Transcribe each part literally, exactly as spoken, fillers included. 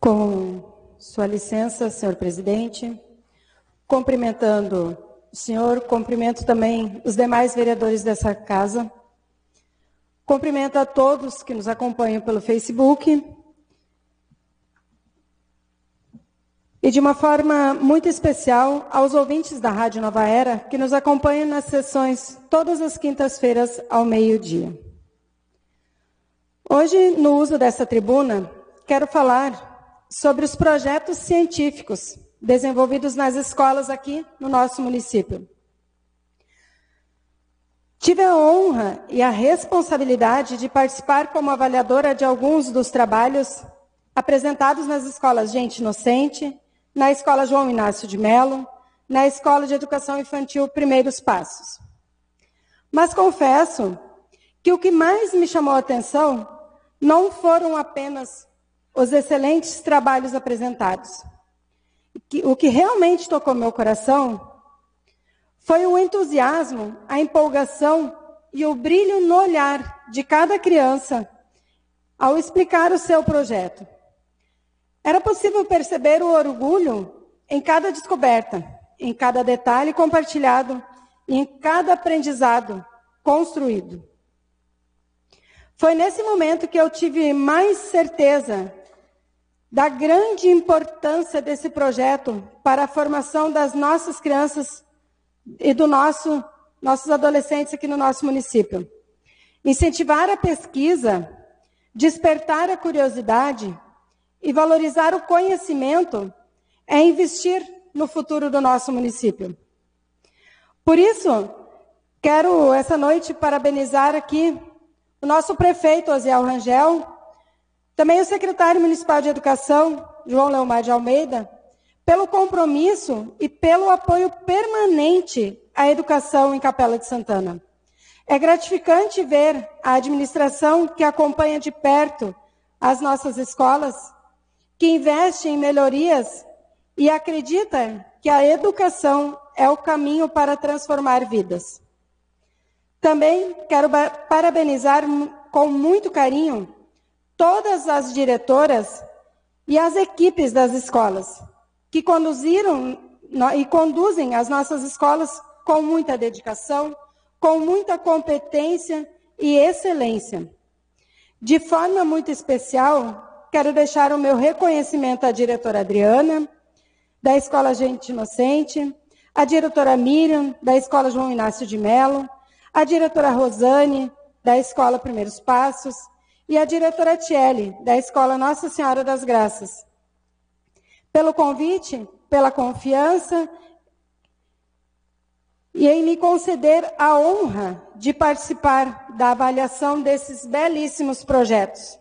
Com sua licença, senhor presidente, cumprimentando o senhor, cumprimento também os demais vereadores dessa casa, cumprimento a todos que nos acompanham pelo Facebook e, de uma forma muito especial, aos ouvintes da Rádio Nova Era, que nos acompanham nas sessões todas as quintas-feiras ao meio-dia. Hoje, no uso dessa tribuna, quero falar sobre os projetos científicos desenvolvidos nas escolas aqui no nosso município. Tive a honra e a responsabilidade de participar como avaliadora de alguns dos trabalhos apresentados nas escolas Gente Inocente, na Escola João Inácio de Melo, na Escola de Educação Infantil Primeiros Passos. Mas confesso que o que mais me chamou a atenção não foram apenas os excelentes trabalhos apresentados. O que realmente tocou meu coração foi o entusiasmo, a empolgação e o brilho no olhar de cada criança ao explicar o seu projeto. Era possível perceber o orgulho em cada descoberta, em cada detalhe compartilhado e em cada aprendizado construído. Foi nesse momento que eu tive mais certeza da grande importância desse projeto para a formação das nossas crianças e do nosso, nossos adolescentes aqui no nosso município. Incentivar a pesquisa, despertar a curiosidade e valorizar o conhecimento é investir no futuro do nosso município. Por isso, quero essa noite parabenizar aqui o nosso prefeito, Osiel Rangel, também o secretário municipal de Educação, João Leomar de Almeida, pelo compromisso e pelo apoio permanente à educação em Capela de Santana. É gratificante ver a administração que acompanha de perto as nossas escolas, que investe em melhorias e acredita que a educação é o caminho para transformar vidas. Também quero parabenizar com muito carinho todas as diretoras e as equipes das escolas, que conduziram e conduzem as nossas escolas com muita dedicação, com muita competência e excelência. De forma muito especial, quero deixar o meu reconhecimento à diretora Adriana, da Escola Gente Inocente, à diretora Miriam, da Escola João Inácio de Melo, à diretora Rosane, da Escola Primeiros Passos, e a diretora Tiele, da Escola Nossa Senhora das Graças, pelo convite, pela confiança e em me conceder a honra de participar da avaliação desses belíssimos projetos.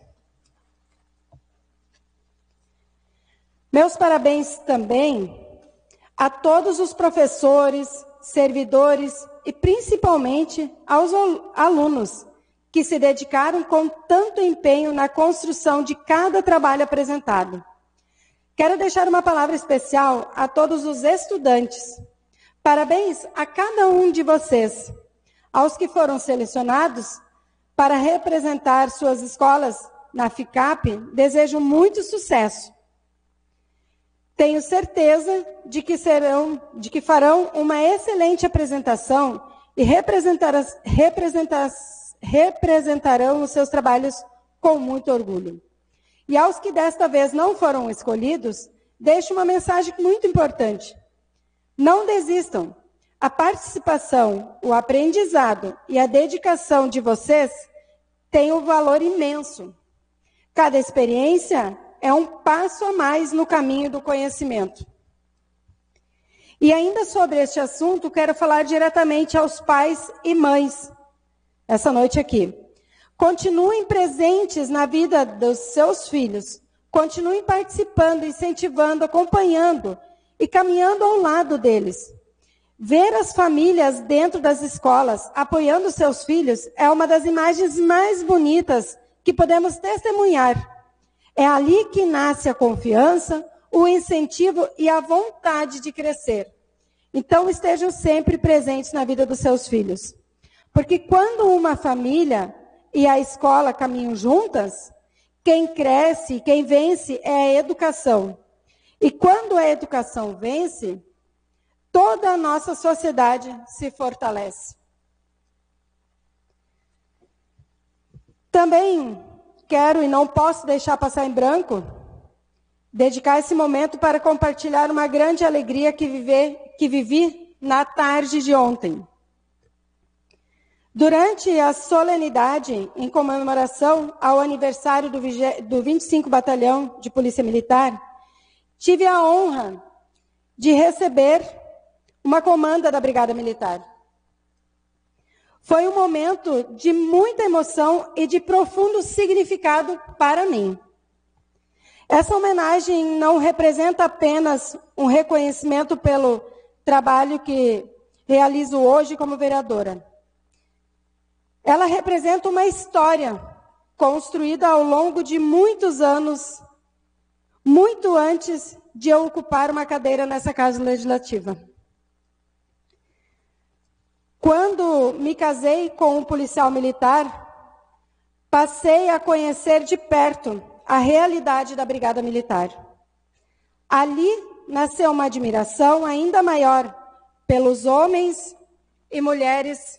Meus parabéns também a todos os professores, servidores e principalmente aos alunos que se dedicaram com tanto empenho na construção de cada trabalho apresentado. Quero deixar uma palavra especial a todos os estudantes. Parabéns a cada um de vocês, aos que foram selecionados para representar suas escolas na FICAP, desejo muito sucesso. Tenho certeza de que, serão, de que farão uma excelente apresentação e representar, representar, representarão os seus trabalhos com muito orgulho. E aos que desta vez não foram escolhidos, deixo uma mensagem muito importante. Não desistam. A participação, o aprendizado e a dedicação de vocês têm um valor imenso. Cada experiência é um passo a mais no caminho do conhecimento. E ainda sobre este assunto, quero falar diretamente aos pais e mães, essa noite aqui. Continuem presentes na vida dos seus filhos, continuem participando, incentivando, acompanhando e caminhando ao lado deles. Ver as famílias dentro das escolas apoiando seus filhos é uma das imagens mais bonitas que podemos testemunhar. É ali que nasce a confiança, o incentivo e a vontade de crescer. Então, estejam sempre presentes na vida dos seus filhos. Porque quando uma família e a escola caminham juntas, quem cresce, quem vence é a educação. E quando a educação vence, toda a nossa sociedade se fortalece. Também quero e não posso deixar passar em branco, dedicar esse momento para compartilhar uma grande alegria que, viver, que vivi na tarde de ontem. Durante a solenidade em comemoração ao aniversário do, do vinte e cinco Batalhão de Polícia Militar, tive a honra de receber uma comanda da Brigada Militar. Foi um momento de muita emoção e de profundo significado para mim. Essa homenagem não representa apenas um reconhecimento pelo trabalho que realizo hoje como vereadora. Ela representa uma história construída ao longo de muitos anos, muito antes de eu ocupar uma cadeira nessa Casa Legislativa. Quando me casei com um policial militar, passei a conhecer de perto a realidade da Brigada Militar. Ali nasceu uma admiração ainda maior pelos homens e mulheres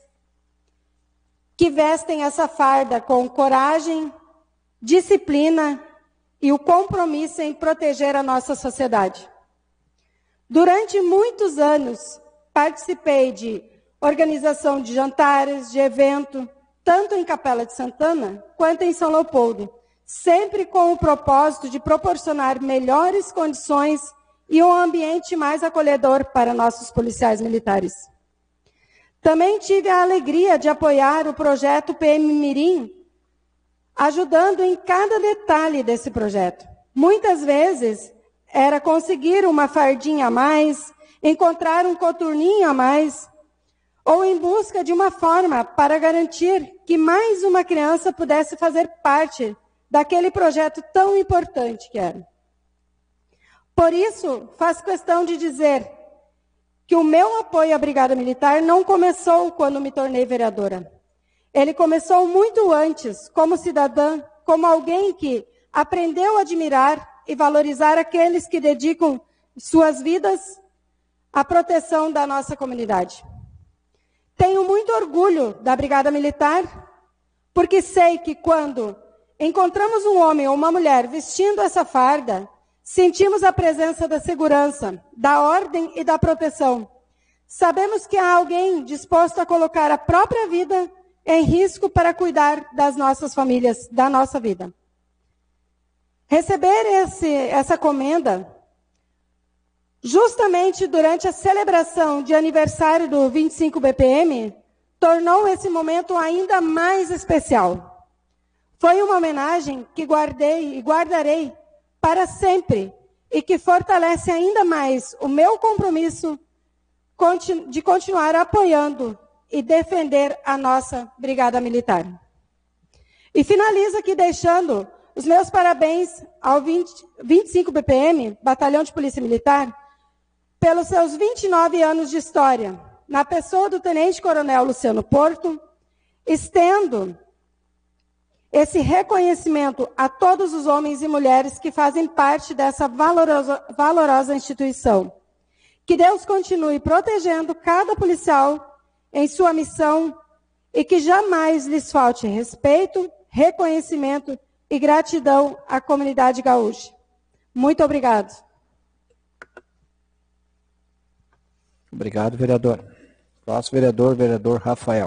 que vestem essa farda com coragem, disciplina e o compromisso em proteger a nossa sociedade. Durante muitos anos, participei de organização de jantares, de evento, tanto em Capela de Santana quanto em São Leopoldo, sempre com o propósito de proporcionar melhores condições e um ambiente mais acolhedor para nossos policiais militares. Também tive a alegria de apoiar o projeto P M Mirim, ajudando em cada detalhe desse projeto. Muitas vezes era conseguir uma fardinha a mais, encontrar um coturninho a mais, ou em busca de uma forma para garantir que mais uma criança pudesse fazer parte daquele projeto tão importante que era. Por isso, faço questão de dizer que o meu apoio à Brigada Militar não começou quando me tornei vereadora. Ele começou muito antes, como cidadã, como alguém que aprendeu a admirar e valorizar aqueles que dedicam suas vidas à proteção da nossa comunidade. Tenho muito orgulho da Brigada Militar, porque sei que quando encontramos um homem ou uma mulher vestindo essa farda, sentimos a presença da segurança, da ordem e da proteção. Sabemos que há alguém disposto a colocar a própria vida em risco para cuidar das nossas famílias, da nossa vida. Receber esse, essa comenda, justamente durante a celebração de aniversário do vinte e cinco B P M, tornou esse momento ainda mais especial. Foi uma homenagem que guardei e guardarei para sempre e que fortalece ainda mais o meu compromisso de continuar apoiando e defender a nossa Brigada Militar. E finalizo aqui deixando os meus parabéns ao vinte, vinte e cinco B P M, Batalhão de Polícia Militar, pelos seus vinte e nove anos de história, na pessoa do Tenente Coronel Luciano Porto, estendo esse reconhecimento a todos os homens e mulheres que fazem parte dessa valorosa, valorosa instituição. Que Deus continue protegendo cada policial em sua missão e que jamais lhes falte respeito, reconhecimento e gratidão à comunidade gaúcha. Muito obrigado. Obrigado, vereador. Próximo vereador, vereador Rafael.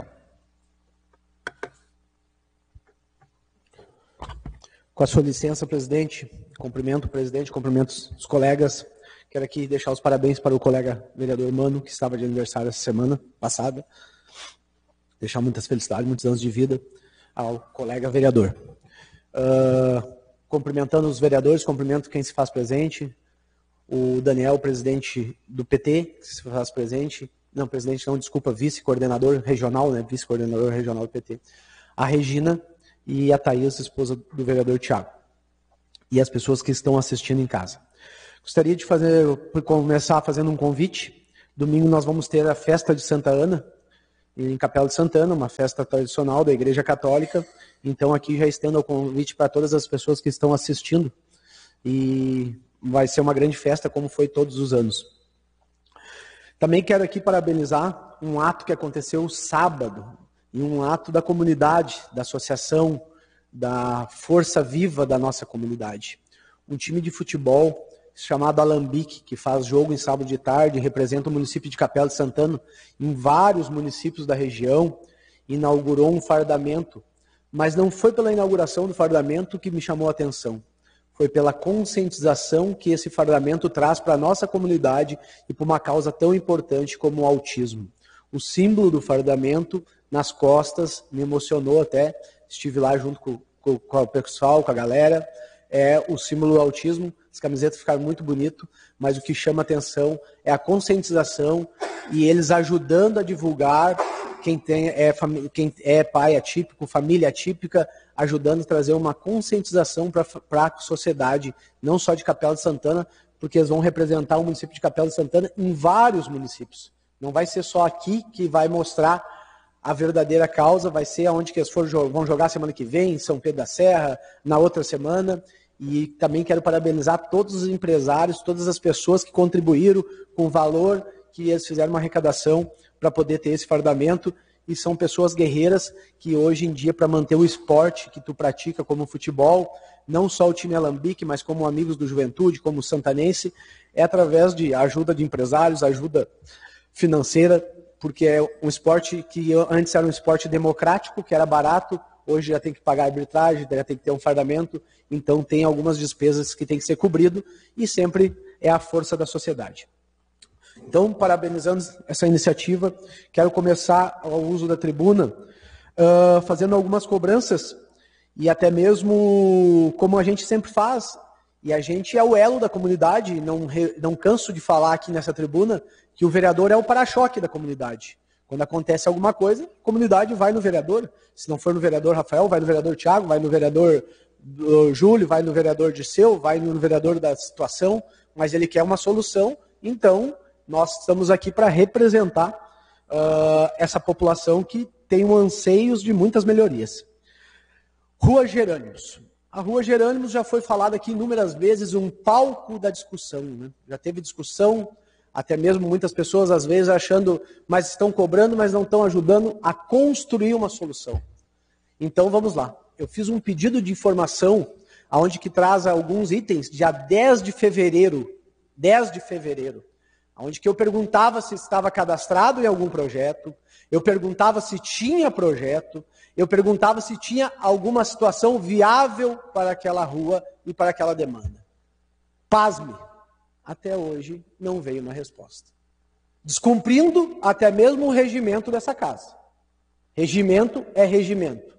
Com a sua licença, presidente, cumprimento o presidente, cumprimento os colegas. Quero aqui deixar os parabéns para o colega vereador Mano, que estava de aniversário essa semana passada. Deixar muitas felicidades, muitos anos de vida ao colega vereador. Uh, cumprimentando os vereadores, cumprimento quem se faz presente. O Daniel, presidente do P T, que se faz presente. Não, presidente não, desculpa, vice-coordenador regional, né? Vice-coordenador regional do P T. A Regina e a Thaís, esposa do vereador Tiago. E as pessoas que estão assistindo em casa. Gostaria de fazer, começar fazendo um convite. Domingo nós vamos ter a festa de Santa Ana, em Capela de Santana, uma festa tradicional da Igreja Católica. Então aqui já estendo o convite para todas as pessoas que estão assistindo. E vai ser uma grande festa, como foi todos os anos. Também quero aqui parabenizar um ato que aconteceu sábado, e um ato da comunidade, da associação, da força viva da nossa comunidade. Um time de futebol chamado Alambique, que faz jogo em sábado de tarde, representa o município de Capela de Santana, em vários municípios da região, inaugurou um fardamento. Mas não foi pela inauguração do fardamento que me chamou a atenção. Foi pela conscientização que esse fardamento traz para a nossa comunidade e para uma causa tão importante como o autismo. O símbolo do fardamento nas costas me emocionou até, estive lá junto com, com, com o pessoal, com a galera, é o símbolo do autismo. As camisetas ficaram muito bonitas, mas o que chama atenção é a conscientização e eles ajudando a divulgar quem, tem, é, quem é pai atípico, família atípica, ajudando a trazer uma conscientização para a sociedade, não só de Capela de Santana, porque eles vão representar o município de Capela de Santana em vários municípios. Não vai ser só aqui que vai mostrar a verdadeira causa, vai ser onde que eles for, vão jogar semana que vem, em São Pedro da Serra, na outra semana. E também quero parabenizar todos os empresários, todas as pessoas que contribuíram com o valor que eles fizeram uma arrecadação para poder ter esse fardamento. E são pessoas guerreiras que hoje em dia, para manter o esporte que tu pratica como futebol, não só o time Alambique, mas como amigos do Juventude, como o Santanense, é através de ajuda de empresários, ajuda financeira, porque é um esporte que antes era um esporte democrático, que era barato, hoje já tem que pagar arbitragem, já tem que ter um fardamento, então tem algumas despesas que tem que ser cobrido e sempre é a força da sociedade. Então, parabenizando essa iniciativa, quero começar o uso da tribuna uh, fazendo algumas cobranças e até mesmo como a gente sempre faz, e a gente é o elo da comunidade, não, re, não canso de falar aqui nessa tribuna que o vereador é o para-choque da comunidade. Quando acontece alguma coisa, a comunidade vai no vereador. Se não for no vereador Rafael, vai no vereador Tiago, vai no vereador uh, Júlio, vai no vereador Dirceu, vai no vereador da situação, mas ele quer uma solução, então nós estamos aqui para representar uh, essa população que tem um anseios de muitas melhorias. Rua Gerânimos. A Rua Gerânimos já foi falada aqui inúmeras vezes, um palco da discussão, né? Já teve discussão, até mesmo muitas pessoas às vezes achando, mas estão cobrando, mas não estão ajudando a construir uma solução. Então vamos lá. Eu fiz um pedido de informação, onde que traz alguns itens, dia dez de fevereiro, dez de fevereiro, onde que eu perguntava se estava cadastrado em algum projeto, eu perguntava se tinha projeto, eu perguntava se tinha alguma situação viável para aquela rua e para aquela demanda. Pasme, até hoje não veio uma resposta. Descumprindo até mesmo o regimento dessa casa. Regimento é regimento.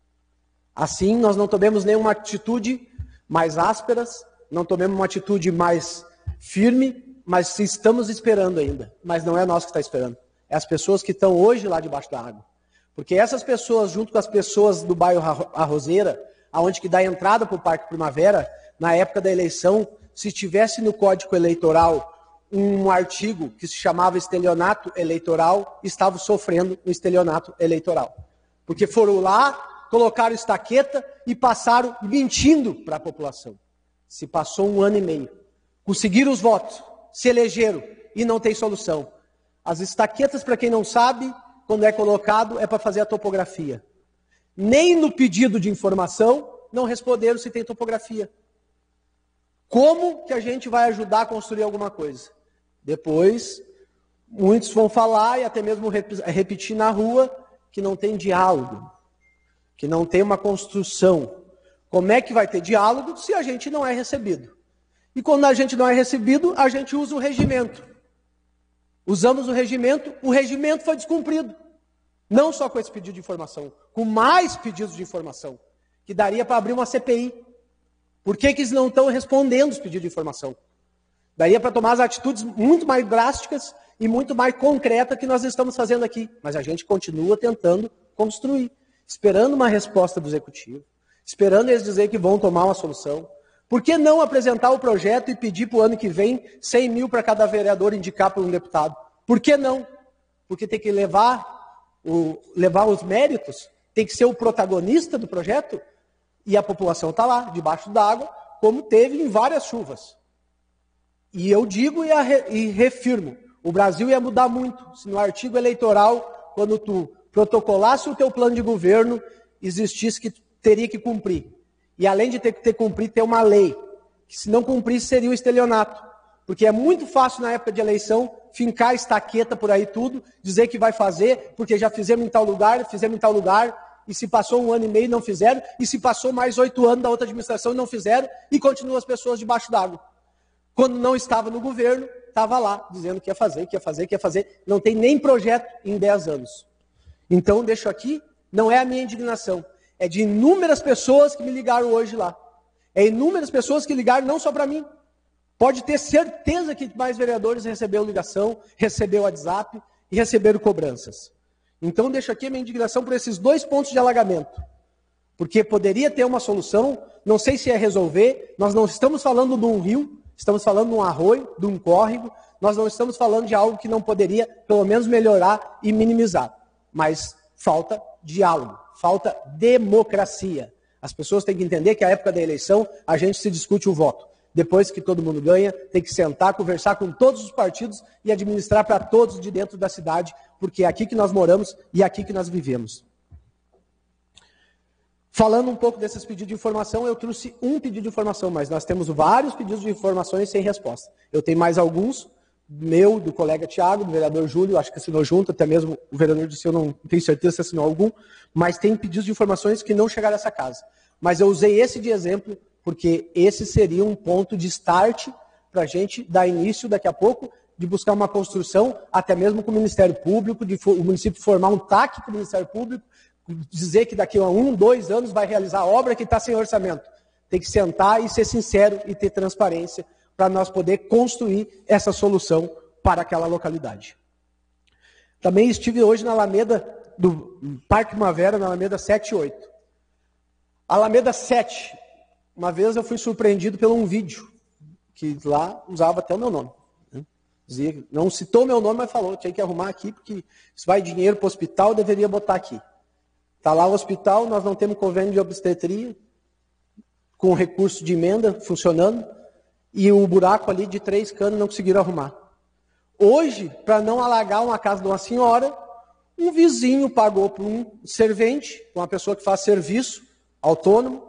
Assim, nós não tomemos nenhuma atitude mais ásperas, não tomemos uma atitude mais firme, mas estamos esperando ainda. Mas não é nós que está esperando. É as pessoas que estão hoje lá debaixo da água. Porque essas pessoas, junto com as pessoas do bairro Arrozeira, aonde que dá entrada para o Parque Primavera, na época da eleição, se tivesse no Código Eleitoral um artigo que se chamava estelionato eleitoral, estavam sofrendo um estelionato eleitoral. Porque foram lá, colocaram estaqueta e passaram mentindo para a população. Se passou um ano e meio. Conseguiram os votos, se elegeram e não tem solução. As estaquetas, para quem não sabe, quando é colocado, é para fazer a topografia. Nem no pedido de informação não responderam se tem topografia. Como que a gente vai ajudar a construir alguma coisa? Depois, muitos vão falar e até mesmo repetir na rua que não tem diálogo, que não tem uma construção. Como é que vai ter diálogo se a gente não é recebido? E quando a gente não é recebido, a gente usa o regimento. Usamos o regimento, o regimento foi descumprido. Não só com esse pedido de informação, com mais pedidos de informação, que daria para abrir uma C P I. Por que que eles não estão respondendo os pedidos de informação? Daria para tomar as atitudes muito mais drásticas e muito mais concretas que nós estamos fazendo aqui. Mas a gente continua tentando construir, esperando uma resposta do Executivo, esperando eles dizer que vão tomar uma solução. Por que não apresentar o projeto e pedir para o ano que vem cem mil para cada vereador indicar por um deputado? Por que não? Porque tem que levar o, levar os méritos, tem que ser o protagonista do projeto, e a população está lá, debaixo d'água, como teve em várias chuvas. E eu digo e, a, e refirmo, o Brasil ia mudar muito se no artigo eleitoral, quando tu protocolasse o teu plano de governo, existisse que teria que cumprir. E além de ter que ter cumprir, ter uma lei, que se não cumprisse seria o estelionato. Porque é muito fácil na época de eleição fincar estaqueta por aí tudo, dizer que vai fazer, porque já fizemos em tal lugar, fizemos em tal lugar, e se passou um ano e meio não fizeram, e se passou mais oito anos da outra administração e não fizeram, e continuam as pessoas debaixo d'água. Quando não estava no governo, estava lá, dizendo que ia fazer, que ia fazer, que ia fazer. Não tem nem projeto em dez anos. Então, deixo aqui, não é a minha indignação, é de inúmeras pessoas que me ligaram hoje lá. É inúmeras pessoas que ligaram não só para mim. Pode ter certeza que mais vereadores receberam ligação, receberam WhatsApp e receberam cobranças. Então, deixo aqui a minha indignação por esses dois pontos de alagamento. Porque poderia ter uma solução, não sei se é resolver, nós não estamos falando de um rio, estamos falando de um arroio, de um córrego, nós não estamos falando de algo que não poderia, pelo menos, melhorar e minimizar. Mas falta diálogo, falta democracia. As pessoas têm que entender que a época da eleição a gente se discute o voto. Depois que todo mundo ganha, tem que sentar, conversar com todos os partidos e administrar para todos de dentro da cidade, porque é aqui que nós moramos e é aqui que nós vivemos. Falando um pouco desses pedidos de informação, eu trouxe um pedido de informação, mas nós temos vários pedidos de informações sem resposta. Eu tenho mais alguns, meu, do colega Tiago, do vereador Júlio, acho que assinou junto, até mesmo o vereador disse, eu não tenho certeza se assinou algum, mas tem pedidos de informações que não chegaram a essa casa. Mas eu usei esse de exemplo, porque esse seria um ponto de start para a gente dar início, daqui a pouco, de buscar uma construção, até mesmo com o Ministério Público, de o município formar um T A C com o Ministério Público, dizer que daqui a um, dois anos vai realizar a obra que está sem orçamento. Tem que sentar e ser sincero e ter transparência para nós poder construir essa solução para aquela localidade. Também estive hoje na Alameda do Parque Primavera, na Alameda sete e oito. Alameda sete, uma vez eu fui surpreendido por um vídeo, que lá usava até o meu nome. Né? Dizia, não citou meu nome, mas falou, tinha que arrumar aqui, porque se vai dinheiro para o hospital, eu deveria botar aqui. Está lá o hospital, nós não temos convênio de obstetria, com recurso de emenda funcionando, e o buraco ali de três canos não conseguiram arrumar. Hoje, para não alagar uma casa de uma senhora, um vizinho pagou para um servente, uma pessoa que faz serviço autônomo,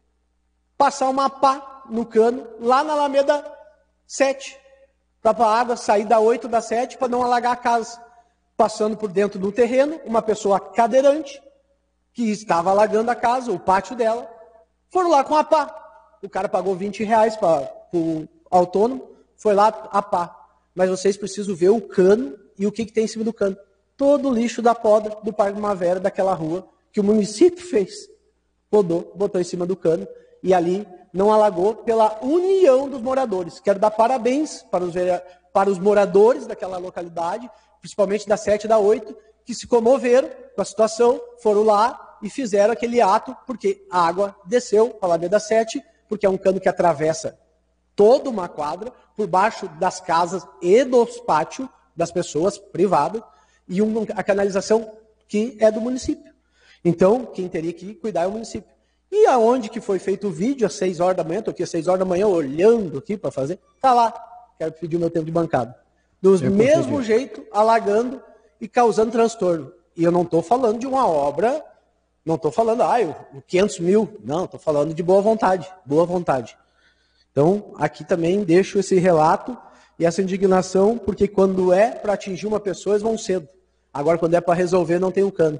passar uma pá no cano, lá na Alameda sete, para a água sair da oito, da sete, para não alagar a casa. Passando por dentro do terreno, uma pessoa cadeirante, que estava alagando a casa, o pátio dela, foram lá com a pá. O cara pagou vinte reais para o autônomo, foi lá a pá. Mas vocês precisam ver o cano e o que, que tem em cima do cano. Todo o lixo da poda do Parque Primavera, daquela rua, que o município fez. Podou, botou em cima do cano, e ali não alagou pela união dos moradores. Quero dar parabéns para os, para os moradores daquela localidade, principalmente da sete e da oito, que se comoveram com a situação, foram lá e fizeram aquele ato, porque a água desceu para a Alameda sete, porque é um cano que atravessa toda uma quadra, por baixo das casas e dos pátios das pessoas privadas, e uma, a canalização que é do município. Então, quem teria que cuidar é o município. E aonde que foi feito o vídeo, às seis horas da manhã, estou aqui às seis horas da manhã olhando aqui para fazer, está lá, quero pedir o meu tempo de bancada. Do mesmo jeito, alagando e causando transtorno. E eu não estou falando de uma obra, não estou falando, ah, quinhentos mil, não, estou falando de boa vontade, boa vontade. Então, aqui também deixo esse relato e essa indignação, porque quando é para atingir uma pessoa, eles vão cedo. Agora, quando é para resolver, não tem um cano.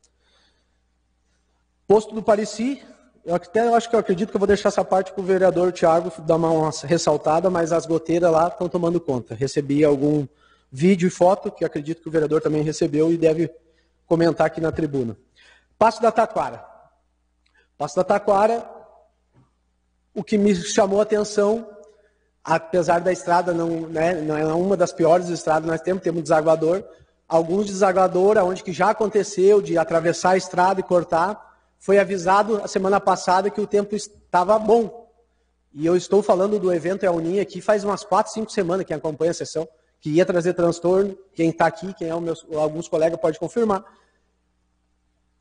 Posto do Pareci, eu até eu acho que eu acredito que eu vou deixar essa parte para o vereador Tiago dar uma, uma ressaltada, mas as goteiras lá estão tomando conta. Recebi algum vídeo e foto, que acredito que o vereador também recebeu e deve comentar aqui na tribuna. Passo da Taquara. Passo da Taquara, o que me chamou a atenção, apesar da estrada não, né, não é uma das piores estradas nós temos, temos um desaguador, alguns desaguador, onde que já aconteceu de atravessar a estrada e cortar, foi avisado a semana passada que o tempo estava bom. E eu estou falando do evento El Ninho aqui faz umas quatro, cinco semanas que acompanha a sessão, que ia trazer transtorno, quem está aqui, quem é o meu, alguns colegas pode confirmar.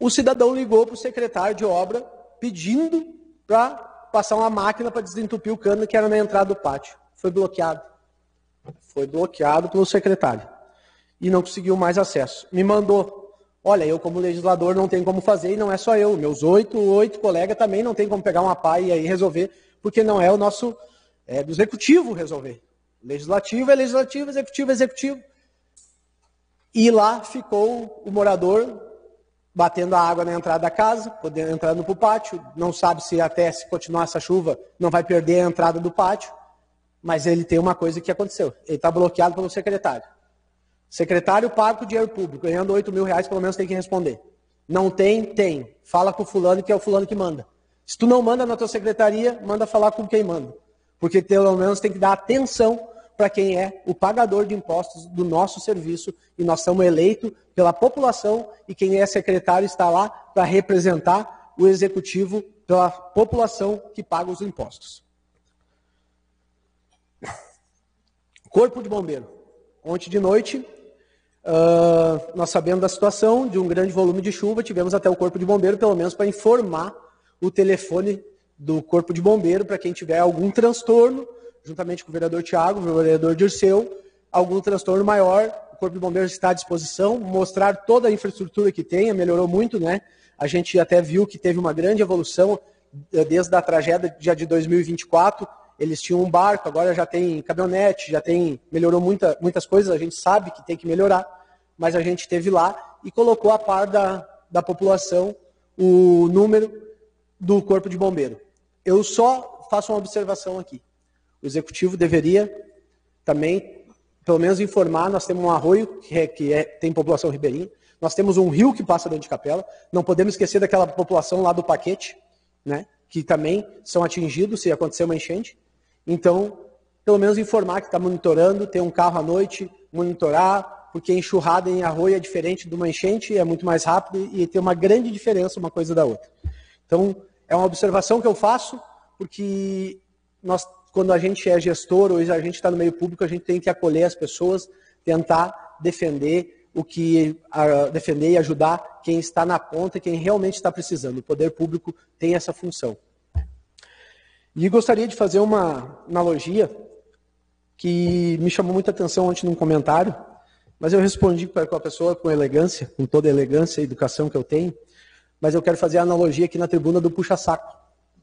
o cidadão ligou para o secretário de obra pedindo para passar uma máquina para desentupir o cano que era na entrada do pátio. Foi bloqueado. Foi bloqueado pelo secretário. E não conseguiu mais acesso. Me mandou. Olha, eu como legislador não tenho como fazer, e não é só eu. Meus oito, oito colegas também não tem como pegar uma pá e aí resolver, porque não é o nosso, é do executivo resolver. Legislativo é legislativo, executivo é executivo. E lá ficou o morador batendo a água na entrada da casa, podendo entrando para o pátio, não sabe se até se continuar essa chuva não vai perder a entrada do pátio, mas ele tem uma coisa que aconteceu, ele está bloqueado pelo secretário. Secretário paga com dinheiro público, ganhando oito mil reais, pelo menos tem que responder. Não tem? Tem. Fala com o fulano, que é o fulano que manda. Se tu não manda na tua secretaria, manda falar com quem manda. Porque pelo menos tem que dar atenção para quem é o pagador de impostos do nosso serviço, e nós somos eleitos pela população, e quem é secretário está lá para representar o executivo pela população que paga os impostos. Corpo de Bombeiro. Ontem de noite, uh, nós sabemos da situação de um grande volume de chuva, tivemos até o Corpo de Bombeiro, pelo menos para informar o telefone do Corpo de Bombeiro, para quem tiver algum transtorno, juntamente com o vereador Tiago, o vereador Dirceu, algum transtorno maior, o Corpo de Bombeiros está à disposição, mostrar toda a infraestrutura que tem, melhorou muito, né? A gente até viu que teve uma grande evolução desde a tragédia de dois mil e vinte e quatro, eles tinham um barco, agora já tem caminhonete, já tem, melhorou muita, muitas coisas, a gente sabe que tem que melhorar, mas a gente esteve lá e colocou a par da, da população o número do Corpo de Bombeiro. Eu só faço uma observação aqui. O Executivo deveria também, pelo menos, informar, nós temos um arroio que, é, que é, tem população ribeirinha, nós temos um rio que passa dentro de Capela, não podemos esquecer daquela população lá do Paquete, né, que também são atingidos se acontecer uma enchente. Então, pelo menos informar que está monitorando, ter um carro à noite, monitorar, porque enxurrada em arroio é diferente de uma enchente, é muito mais rápido e tem uma grande diferença uma coisa da outra. Então, é uma observação que eu faço, porque nós, quando a gente é gestor ou a gente está no meio público, a gente tem que acolher as pessoas, tentar defender o que a, defender e ajudar quem está na ponta, quem realmente está precisando. O poder público tem essa função. E gostaria de fazer uma analogia que me chamou muita atenção ontem num comentário, mas eu respondi para a pessoa com elegância, com toda a elegância e educação que eu tenho, mas eu quero fazer a analogia aqui na tribuna do puxa-saco.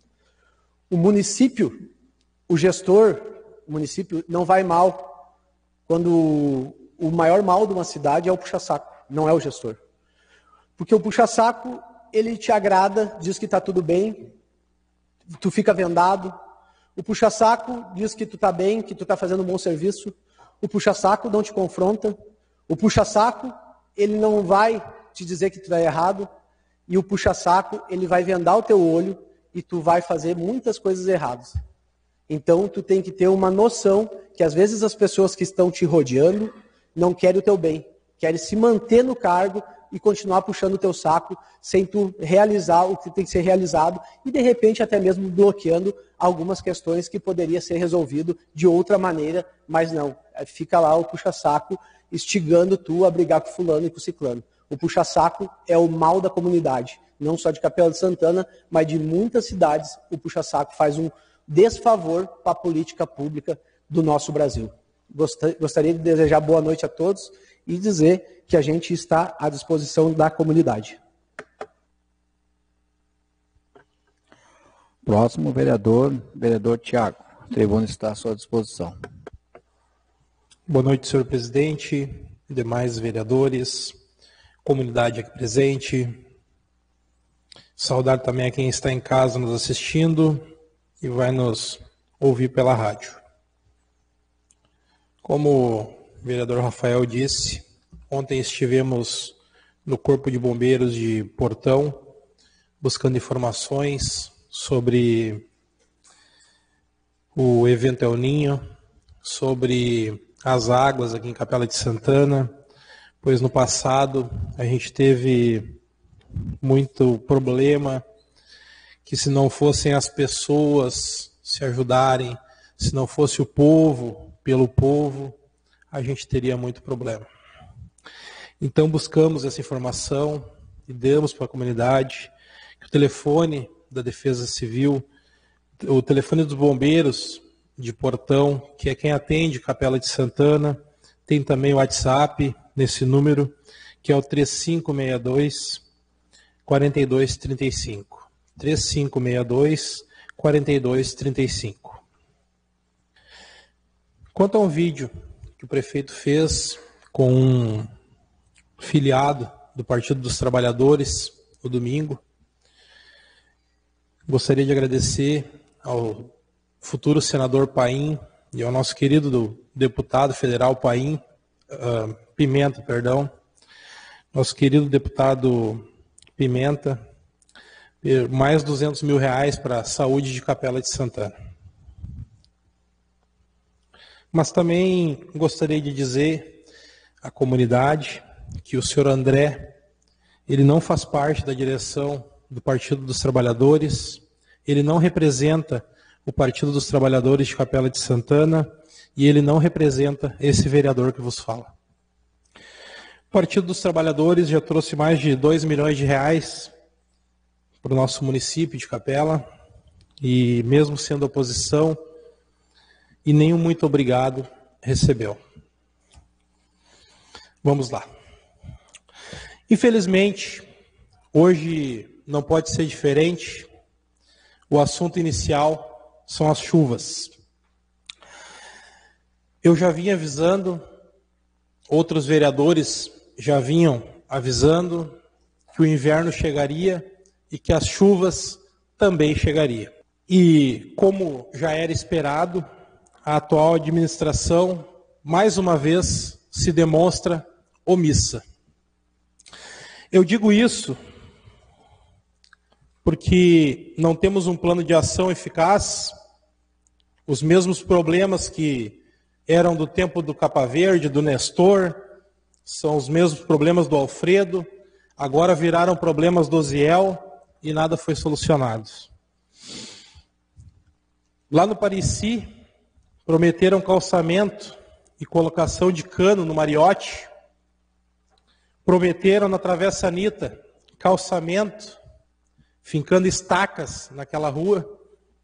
O município, o gestor, o município não vai mal quando o maior mal de uma cidade é o puxa-saco, não é o gestor. Porque o puxa-saco, ele te agrada, diz que está tudo bem, tu fica vendado. O puxa-saco diz que tu está bem, que tu está fazendo um bom serviço. O puxa-saco não te confronta. O puxa-saco, ele não vai te dizer que tu está errado. E o puxa-saco, ele vai vendar o teu olho e tu vai fazer muitas coisas erradas. Então, tu tem que ter uma noção que às vezes as pessoas que estão te rodeando não querem o teu bem, querem se manter no cargo e continuar puxando o teu saco sem tu realizar o que tem que ser realizado e, de repente, até mesmo bloqueando algumas questões que poderia ser resolvido de outra maneira, mas não. Fica lá o puxa-saco instigando tu a brigar com fulano e com ciclano. O puxa-saco é o mal da comunidade, não só de Capela de Santana, mas de muitas cidades. O puxa-saco faz um desfavor para a política pública do nosso Brasil. Gostaria de desejar boa noite a todos e dizer que a gente está à disposição da comunidade. Próximo vereador, vereador Tiago. A tribuna está à sua disposição. Boa noite, senhor presidente, demais vereadores, comunidade aqui presente. Saudar também a quem está em casa nos assistindo e vai nos ouvir pela rádio. Como o vereador Rafael disse, ontem estivemos no Corpo de Bombeiros de Portão, buscando informações sobre o evento El Ninho, sobre as águas aqui em Capela de Santana, pois no passado a gente teve muito problema, que se não fossem as pessoas se ajudarem, se não fosse o povo pelo povo, a gente teria muito problema. Então buscamos essa informação, e damos para a comunidade, que o telefone da Defesa Civil, o telefone dos bombeiros de Portão, que é quem atende Capela de Santana, tem também o WhatsApp nesse número, que é o três cinco seis dois, quatro dois três cinco. três cinco seis dois, quatro dois três cinco. Quanto a um vídeo que o prefeito fez com um filiado do Partido dos Trabalhadores no domingo, gostaria de agradecer ao futuro senador Paim e ao nosso querido deputado federal Paim, uh, Pimenta, perdão, nosso querido deputado Pimenta, mais duzentos mil reais para a saúde de Capela de Santana. Mas também gostaria de dizer à comunidade que o senhor André, ele não faz parte da direção do Partido dos Trabalhadores, ele não representa o Partido dos Trabalhadores de Capela de Santana e ele não representa esse vereador que vos fala. O Partido dos Trabalhadores já trouxe mais de dois milhões de reais para o nosso município de Capela e mesmo sendo oposição, e nenhum muito obrigado recebeu. Vamos lá. Infelizmente, hoje não pode ser diferente. O assunto inicial são as chuvas. Eu já vinha avisando, outros vereadores já vinham avisando que o inverno chegaria e que as chuvas também chegariam. E, como já era esperado, a atual administração, mais uma vez, se demonstra omissa. Eu digo isso porque não temos um plano de ação eficaz, os mesmos problemas que eram do tempo do Capa Verde, do Nestor, são os mesmos problemas do Alfredo, agora viraram problemas do Ziel e nada foi solucionado. Lá no Pareci, prometeram calçamento e colocação de cano no Mariote. Prometeram na Travessa Anitta calçamento, fincando estacas naquela rua.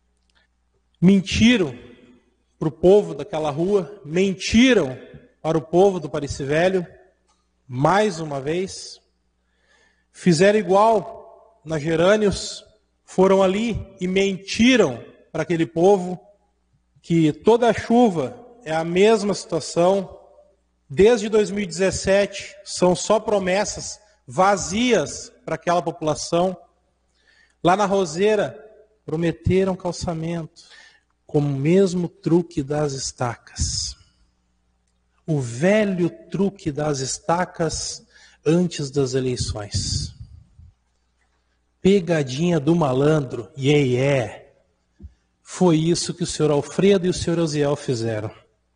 Mentiram para o povo daquela rua, mentiram para o povo do Pareci Velho, mais uma vez. Fizeram igual na Gerânios, foram ali e mentiram para aquele povo que toda a chuva é a mesma situação. Desde dois mil e dezessete, são só promessas vazias para aquela população. Lá na Roseira, prometeram calçamento, com o mesmo truque das estacas. O velho truque das estacas antes das eleições. Pegadinha do malandro, iê, iê. Foi isso que o senhor Alfredo e o senhor Osiel fizeram.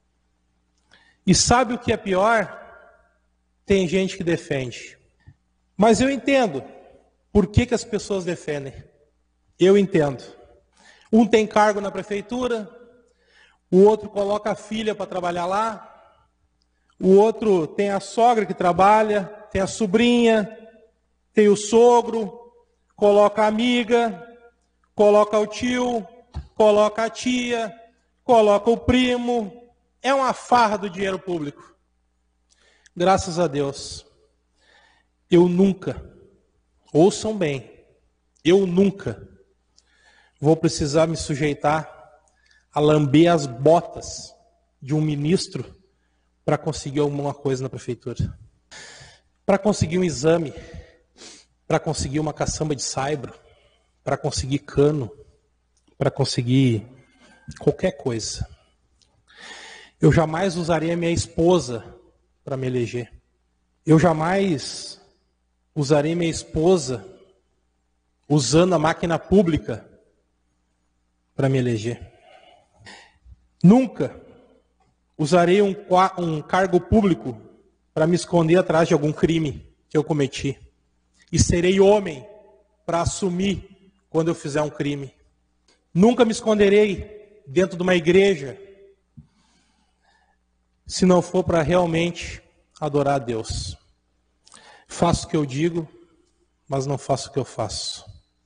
E sabe o que é pior? Tem gente que defende. Mas eu entendo por que, que as pessoas defendem. Eu entendo. Um tem cargo na prefeitura, o outro coloca a filha para trabalhar lá, o outro tem a sogra que trabalha, tem a sobrinha, tem o sogro, coloca a amiga, coloca o tio, coloca a tia, coloca o primo. É uma farra do dinheiro público. Graças a Deus, eu nunca, ouçam bem, eu nunca vou precisar me sujeitar a lamber as botas de um ministro para conseguir alguma coisa na prefeitura. Para conseguir um exame, para conseguir uma caçamba de saibro, para conseguir cano, para conseguir qualquer coisa. Eu jamais usaria a minha esposa para me eleger. Eu jamais usaria minha esposa usando a máquina pública para me eleger. Nunca usarei um, um cargo público para me esconder atrás de algum crime que eu cometi. E serei homem para assumir quando eu fizer um crime. Nunca me esconderei dentro de uma igreja se não for para realmente adorar a Deus. Faço o que eu digo, mas não faço o que eu faço.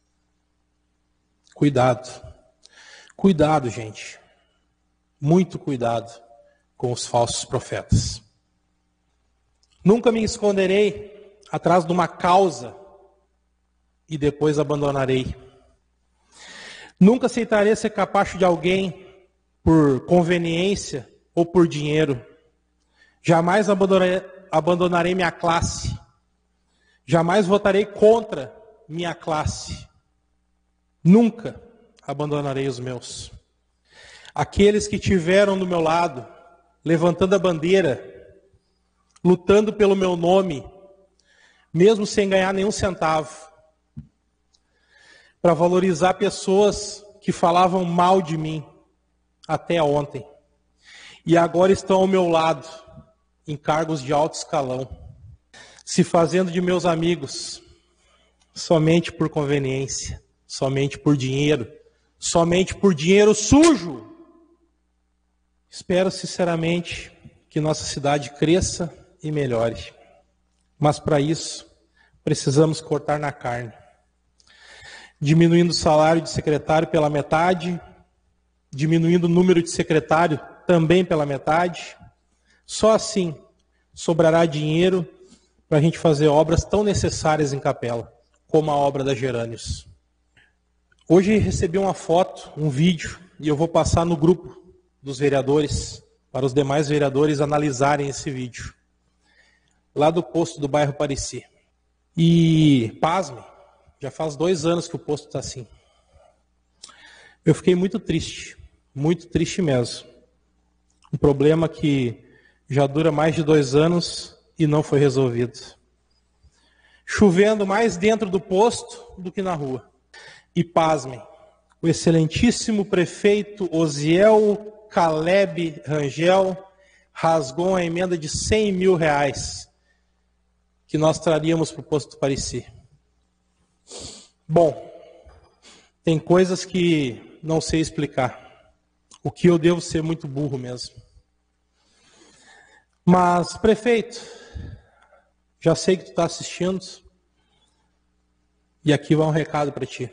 Cuidado. Cuidado, gente. Muito cuidado com os falsos profetas. Nunca me esconderei atrás de uma causa e depois abandonarei. Nunca aceitarei ser capacho de alguém por conveniência ou por dinheiro. Jamais abandonarei, abandonarei minha classe. Jamais votarei contra minha classe. Nunca abandonarei os meus. Aqueles que estiveram do meu lado, levantando a bandeira, lutando pelo meu nome, mesmo sem ganhar nenhum centavo, para valorizar pessoas que falavam mal de mim até ontem, e agora estão ao meu lado, em cargos de alto escalão, se fazendo de meus amigos, somente por conveniência, somente por dinheiro, somente por dinheiro sujo. Espero sinceramente que nossa cidade cresça e melhore. Mas para isso, precisamos cortar na carne. Diminuindo o salário de secretário pela metade, diminuindo o número de secretário também pela metade. Só assim sobrará dinheiro para a gente fazer obras tão necessárias em Capela, como a obra da Gerânios. Hoje recebi uma foto, um vídeo, e eu vou passar no grupo dos vereadores, para os demais vereadores analisarem esse vídeo, lá do posto do bairro Pareci. E, pasme, já faz dois anos que o posto está assim. Eu fiquei muito triste, muito triste mesmo. Um problema que já dura mais de dois anos e não foi resolvido. Chovendo mais dentro do posto do que na rua. E, pasmem, o excelentíssimo prefeito Osiel Caleb Rangel rasgou uma emenda de cem mil reais que nós traríamos para o posto do Pareci. Bom, tem coisas que não sei explicar. O que eu devo ser muito burro mesmo. Mas, prefeito, já sei que tu está assistindo e aqui vai um recado para ti.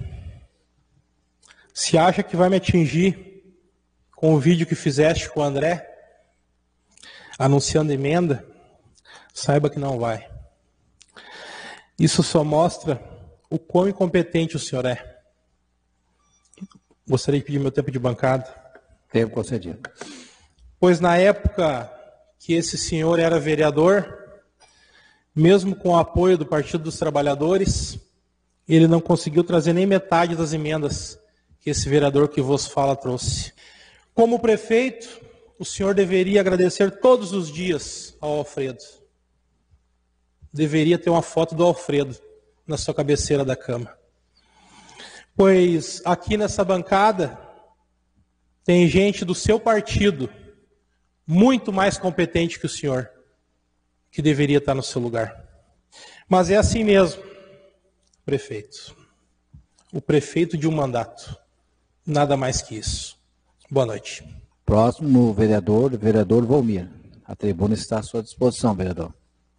Se acha que vai me atingir com o vídeo que fizeste com o André, anunciando emenda, saiba que não vai. Isso só mostra o quão incompetente o senhor é. Gostaria de pedir meu tempo de bancada. Tempo concedido. Pois na época que esse senhor era vereador, mesmo com o apoio do Partido dos Trabalhadores, ele não conseguiu trazer nem metade das emendas que esse vereador que vos fala trouxe. Como prefeito, o senhor deveria agradecer todos os dias ao Alfredo. Deveria ter uma foto do Alfredo na sua cabeceira da cama. Pois aqui nessa bancada tem gente do seu partido muito mais competente que o senhor, que deveria estar no seu lugar. Mas é assim mesmo, prefeito. O prefeito de um mandato. Nada mais que isso. Boa noite. Próximo vereador, vereador Volmir. A tribuna está à sua disposição, vereador.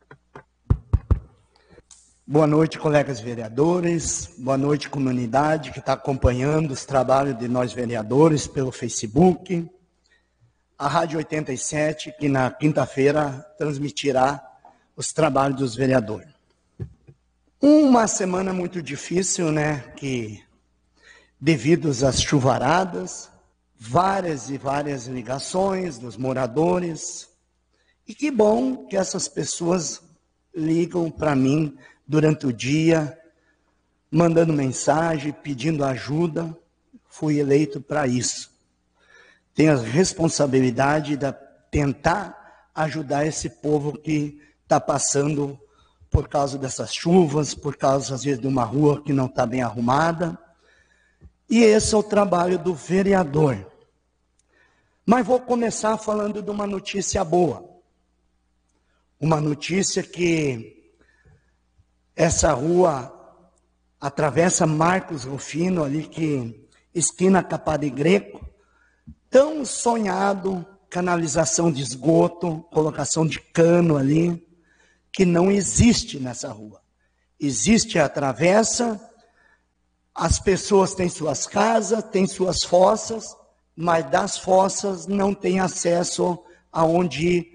Boa noite, colegas vereadores. Boa noite, comunidade que está acompanhando os trabalhos de nós vereadores pelo Facebook. A Rádio oitenta e sete, que na quinta-feira transmitirá os trabalhos dos vereadores. Uma semana muito difícil, né? Que, devido às chuvaradas, várias e várias ligações dos moradores. E que bom que essas pessoas ligam para mim durante o dia, mandando mensagem, pedindo ajuda. Fui eleito para isso. Tenho a responsabilidade de tentar ajudar esse povo que está passando por causa dessas chuvas, por causa, às vezes, de uma rua que não está bem arrumada. E esse é o trabalho do vereador. Mas vou começar falando de uma notícia boa. Uma notícia que essa rua atravessa Marcos Rufino, ali que esquina Capadre Greco, tão sonhado, canalização de esgoto, colocação de cano ali, que não existe nessa rua. existe a travessa, as pessoas têm suas casas, têm suas fossas, mas das fossas não têm acesso aonde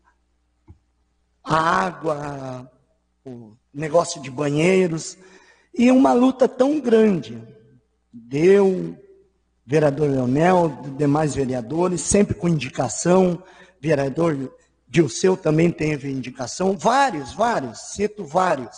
a água, o negócio de banheiros, e uma luta tão grande. Deu, vereador Leonel, demais vereadores, sempre com indicação, vereador Dilceu também teve indicação, vários, vários, cito vários.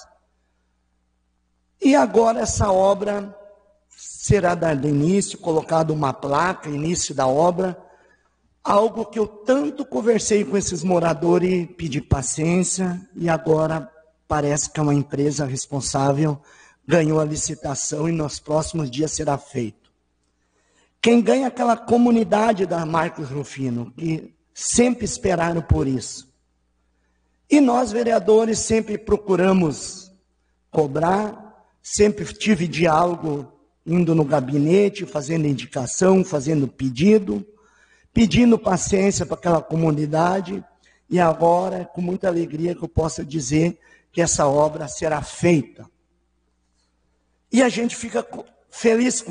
E agora essa obra será dada início, colocada uma placa, início da obra, algo que eu tanto conversei com esses moradores e pedi paciência, e agora parece que é uma empresa responsável, ganhou a licitação e nos próximos dias será feito. Quem ganha é aquela comunidade da Marcos Rufino, que sempre esperaram por isso. E nós, vereadores, sempre procuramos cobrar, sempre tive diálogo, indo no gabinete, fazendo indicação, fazendo pedido, pedindo paciência para aquela comunidade, e agora, com muita alegria, que eu posso dizer que essa obra será feita. E a gente fica feliz com